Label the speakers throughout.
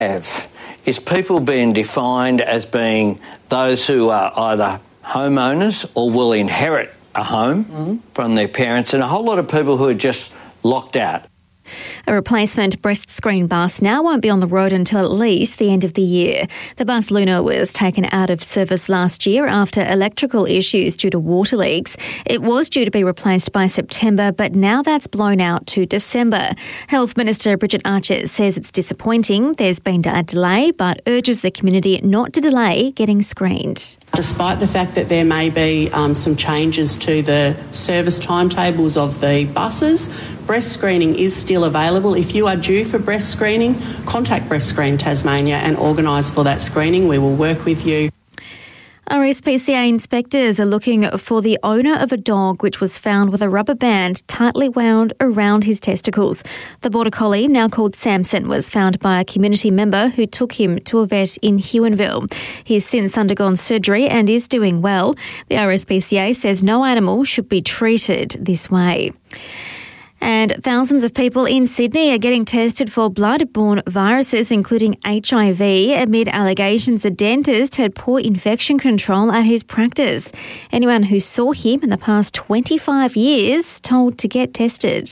Speaker 1: is people being defined as being those who are either homeowners or will inherit a home from their parents, and a whole lot of people who are just locked out.
Speaker 2: A replacement breast screen bus now won't be on the road until at least the end of the year. The bus Luna was taken out of service last year after electrical issues due to water leaks. It was due to be replaced by September, but now that's blown out to December. Health Minister Bridget Archer says it's disappointing there's been a delay, but urges the community not to delay getting screened.
Speaker 3: Despite the fact that there may be some changes to the service timetables of the buses, breast screening is still available. If you are due for breast screening, contact Breast Screen Tasmania and organise for that screening. We will work with you.
Speaker 2: RSPCA inspectors are looking for the owner of a dog which was found with a rubber band tightly wound around his testicles. The Border Collie, now called Samson, was found by a community member who took him to a vet in Huonville. He's since undergone surgery and is doing well. The RSPCA says no animal should be treated this way. And thousands of people in Sydney are getting tested for blood-borne viruses, including HIV, amid allegations a dentist had poor infection control at his practice. Anyone who saw him in the past 25 years told to get tested.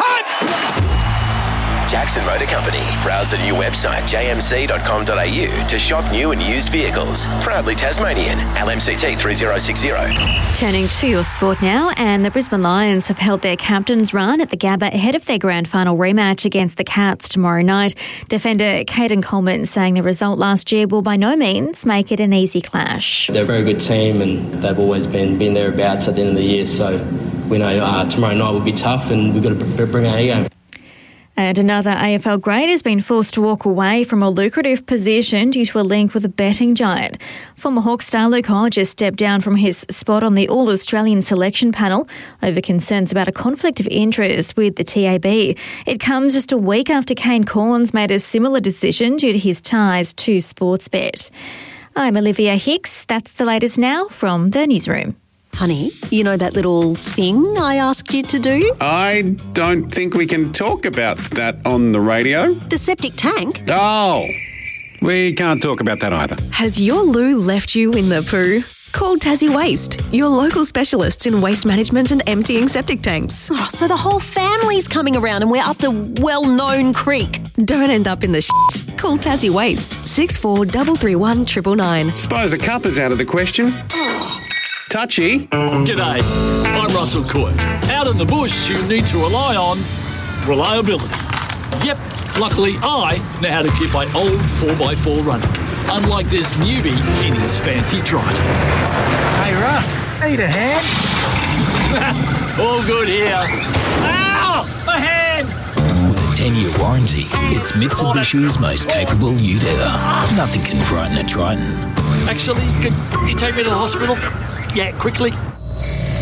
Speaker 4: Jackson Motor Company. Browse the new website jmc.com.au to shop new and used vehicles. Proudly Tasmanian. LMCT 3060.
Speaker 2: Turning to your sport now, and the Brisbane Lions have held their captain's run at the Gabba ahead of their grand final rematch against the Cats tomorrow night. Defender Caden Coleman saying the result last year will by no means make it an easy clash.
Speaker 5: They're a very good team and they've always been thereabouts at the end of the year, so we know tomorrow night will be tough and we've got to bring our A game.
Speaker 2: And another AFL great has been forced to walk away from a lucrative position due to a link with a betting giant. Former Hawk star Luke Hodges stepped down from his spot on the All-Australian selection panel over concerns about a conflict of interest with the TAB. It comes just a week after Kane Cornes made a similar decision due to his ties to Sportsbet. I'm Olivia Hicks. That's the latest now from the newsroom.
Speaker 6: Honey, you know that little thing I asked you to do?
Speaker 7: I don't think we can talk about that on the radio.
Speaker 6: The septic tank?
Speaker 7: Oh, we can't talk about that either.
Speaker 8: Has your loo left you in the poo? Call Tassie Waste, your local specialists in waste management and emptying septic tanks.
Speaker 6: Oh, so the whole family's coming around and we're up the well-known creek.
Speaker 8: Don't end up in the shit. Call Tassie Waste, 643331 999.
Speaker 7: Suppose a cup is out of the question. Touchy.
Speaker 9: G'day, I'm Russell Court. Out in the bush, you need to rely on reliability. Yep, luckily I know how to keep my old 4x4 running, unlike this newbie in his fancy trot.
Speaker 10: Hey Russ, need a hand?
Speaker 9: All good here. Ow! My hand!
Speaker 11: With a 10-year warranty, it's Mitsubishi's most capable ute ever. Nothing can frighten a Triton.
Speaker 9: Actually, could you take me to the hospital? Yeah, quickly.